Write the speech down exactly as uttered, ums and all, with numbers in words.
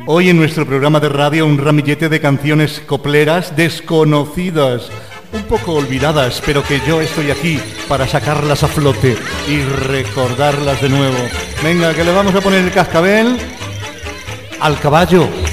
Hoy en nuestro programa de radio un ramillete de canciones copleras desconocidas, un poco olvidadas, pero que yo estoy aquí para sacarlas a flote y recordarlas de nuevo. Venga, que le vamos a poner el cascabel al caballo.